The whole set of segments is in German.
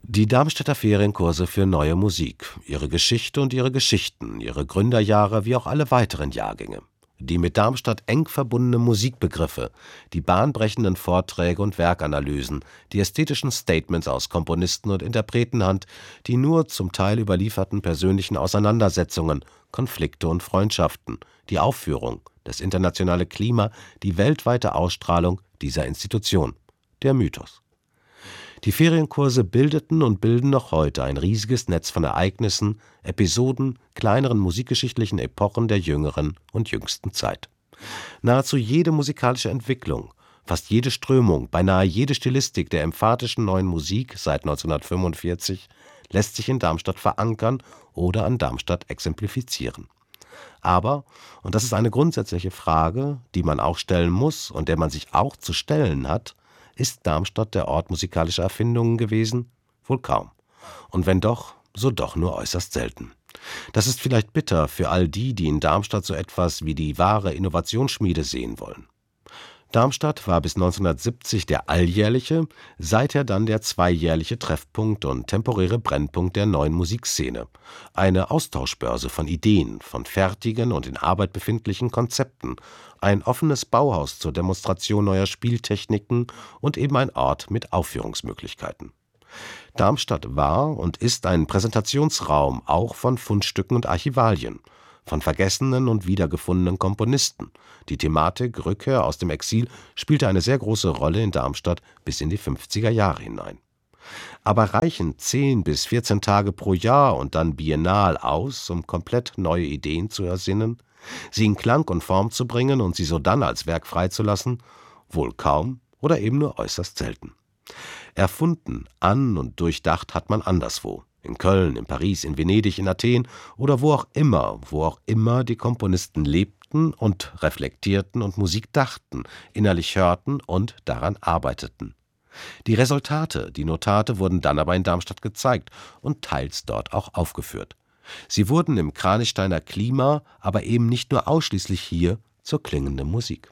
Die Darmstädter Ferienkurse für Neue Musik, ihre Geschichte und ihre Geschichten, ihre Gründerjahre wie auch alle weiteren Jahrgänge. Die mit Darmstadt eng verbundenen Musikbegriffe, die bahnbrechenden Vorträge und Werkanalysen, die ästhetischen Statements aus Komponisten- und Interpretenhand, die nur zum Teil überlieferten persönlichen Auseinandersetzungen, Konflikte und Freundschaften, die Aufführung, das internationale Klima, die weltweite Ausstrahlung dieser Institution. Der Mythos. Die Ferienkurse bildeten und bilden noch heute ein riesiges Netz von Ereignissen, Episoden, kleineren musikgeschichtlichen Epochen der jüngeren und jüngsten Zeit. Nahezu jede musikalische Entwicklung, fast jede Strömung, beinahe jede Stilistik der emphatischen Neuen Musik seit 1945 lässt sich in Darmstadt verankern oder an Darmstadt exemplifizieren. Aber, und das ist eine grundsätzliche Frage, die man auch stellen muss und der man sich auch zu stellen hat, ist Darmstadt der Ort musikalischer Erfindungen gewesen? Wohl kaum. Und wenn doch, so doch nur äußerst selten. Das ist vielleicht bitter für all die, die in Darmstadt so etwas wie die wahre Innovationsschmiede sehen wollen. Darmstadt war bis 1970 der alljährliche, seither dann der zweijährliche Treffpunkt und temporäre Brennpunkt der neuen Musikszene. Eine Austauschbörse von Ideen, von fertigen und in Arbeit befindlichen Konzepten, ein offenes Bauhaus zur Demonstration neuer Spieltechniken und eben ein Ort mit Aufführungsmöglichkeiten. Darmstadt war und ist ein Präsentationsraum auch von Fundstücken und Archivalien, von vergessenen und wiedergefundenen Komponisten. Die Thematik Rückkehr aus dem Exil spielte eine sehr große Rolle in Darmstadt bis in die 50er Jahre hinein. Aber reichen 10 bis 14 Tage pro Jahr und dann biennal aus, um komplett neue Ideen zu ersinnen, sie in Klang und Form zu bringen und sie sodann als Werk freizulassen? Wohl kaum oder eben nur äußerst selten. Erfunden, an- und durchdacht hat man anderswo. In Köln, in Paris, in Venedig, in Athen oder wo auch immer die Komponisten lebten und reflektierten und Musik dachten, innerlich hörten und daran arbeiteten. Die Resultate, die Notate wurden dann aber in Darmstadt gezeigt und teils dort auch aufgeführt. Sie wurden im Kranichsteiner Klima, aber eben nicht nur ausschließlich hier, zur klingenden Musik.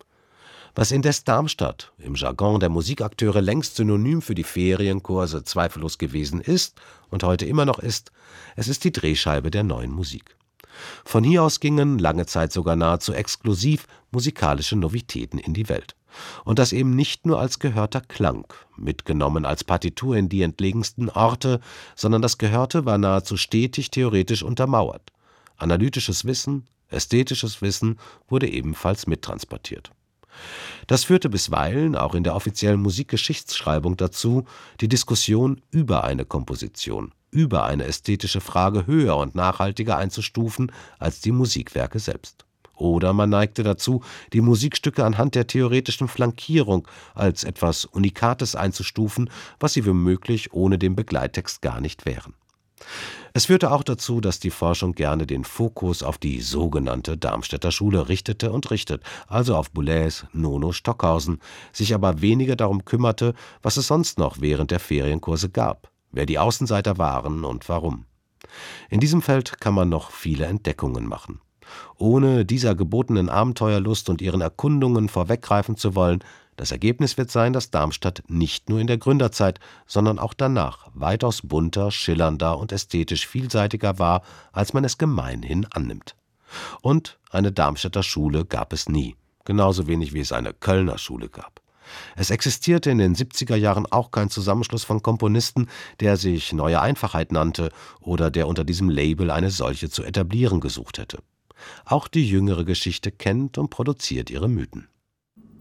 Was indes Darmstadt im Jargon der Musikakteure längst synonym für die Ferienkurse zweifellos gewesen ist und heute immer noch ist, es ist die Drehscheibe der neuen Musik. Von hier aus gingen, lange Zeit sogar nahezu exklusiv, musikalische Novitäten in die Welt. Und das eben nicht nur als gehörter Klang, mitgenommen als Partitur in die entlegensten Orte, sondern das Gehörte war nahezu stetig theoretisch untermauert. Analytisches Wissen, ästhetisches Wissen wurde ebenfalls mittransportiert. Das führte bisweilen auch in der offiziellen Musikgeschichtsschreibung dazu, die Diskussion über eine Komposition, über eine ästhetische Frage höher und nachhaltiger einzustufen als die Musikwerke selbst. Oder man neigte dazu, die Musikstücke anhand der theoretischen Flankierung als etwas Unikates einzustufen, was sie womöglich ohne den Begleittext gar nicht wären. Es führte auch dazu, dass die Forschung gerne den Fokus auf die sogenannte Darmstädter Schule richtete und richtet, also auf Boulez, Nono, Stockhausen, sich aber weniger darum kümmerte, was es sonst noch während der Ferienkurse gab, wer die Außenseiter waren und warum. In diesem Feld kann man noch viele Entdeckungen machen. Ohne dieser gebotenen Abenteuerlust und ihren Erkundungen vorweggreifen zu wollen, das Ergebnis wird sein, dass Darmstadt nicht nur in der Gründerzeit, sondern auch danach weitaus bunter, schillernder und ästhetisch vielseitiger war, als man es gemeinhin annimmt. Und eine Darmstädter Schule gab es nie, genauso wenig wie es eine Kölner Schule gab. Es existierte in den 70er Jahren auch kein Zusammenschluss von Komponisten, der sich Neue Einfachheit nannte oder der unter diesem Label eine solche zu etablieren gesucht hätte. Auch die jüngere Geschichte kennt und produziert ihre Mythen.